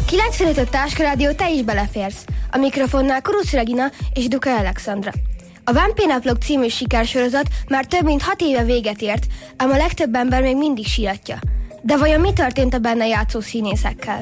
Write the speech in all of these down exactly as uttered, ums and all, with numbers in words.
kilencvenöt Táskarádió, te is beleférsz. A mikrofonnál Kuruc Regina és Duka Alexandra. A Vámpírnaplók című sikersorozat már több mint hat éve véget ért, ám a legtöbb ember még mindig síratja. De vajon mi történt a benne játszó színészekkel?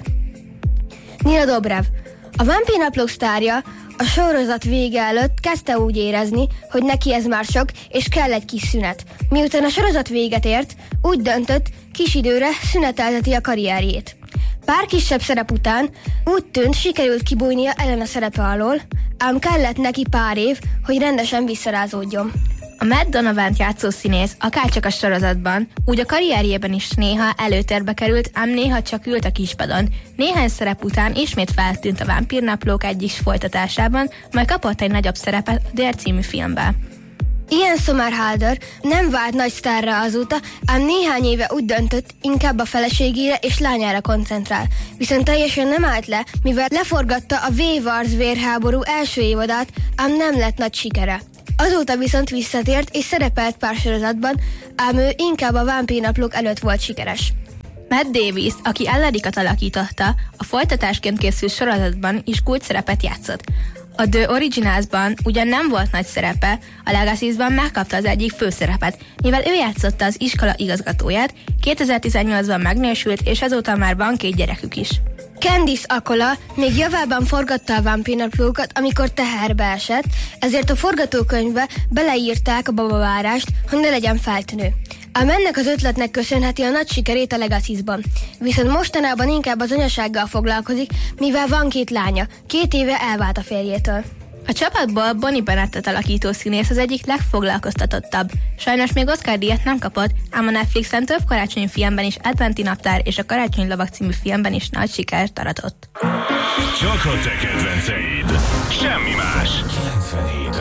Nina Dobrev, a Vámpírnaplók sztárja, a sorozat vége előtt kezdte úgy érezni, hogy neki ez már sok, és kell egy kis szünet. Miután a sorozat véget ért, úgy döntött, kis időre szünetelteti a karrierjét. Pár kisebb szerep után úgy tűnt, sikerült kibújnia ellen a szerepe alól, ám kellett neki pár év, hogy rendesen visszarázódjon. A Matt Donovan-t játszó színész akárcsak a sorozatban, úgy a karrierjében is néha előtérbe került, ám néha csak ült a kispadon. Néhány szerep után ismét feltűnt a Vámpírnaplók egyik folytatásában, majd kapott egy nagyobb szerepet a Dare című filmben. Ian Somerhalder nem vált nagy sztárra azóta, ám néhány éve úgy döntött, inkább a feleségére és lányára koncentrál. Viszont teljesen nem állt le, mivel leforgatta a V-Wars vérháború első évadát, ám nem lett nagy sikere. Azóta viszont visszatért és szerepelt pár sorozatban, ám ő inkább a Vámpírnaplók előtt volt sikeres. Matt Davis, aki Ellerikat alakította, a folytatásként készült sorozatban is kulcs szerepet játszott. A The Originalsban ugyan nem volt nagy szerepe, a Legacy-ban megkapta az egyik főszerepet, mivel ő játszotta az iskola igazgatóját, kétezer-tizennyolcban megnősült, és ezóta már van két gyerekük is. Candice Accola még javában forgatta a Vámpírnaplókat, amikor teherbe esett, ezért a forgatókönyvbe beleírták a babavárást, hogy ne legyen feltűnő. Ám ennek az ötletnek köszönheti a nagy sikerét a Legacy-ban. Viszont mostanában inkább az anyasággal foglalkozik, mivel van két lánya, két éve elvált a férjétől. A csapatból Bonnie Bennettet alakító színész az egyik legfoglalkoztatottabb. Sajnos még Oscar-díjat nem kapott, ám a Netflixen több karácsonyi filmben is, Adventi naptár és a Karácsonyi lovag című filmben is nagy sikert aratott. Csak a te kedvenceid, semmi más.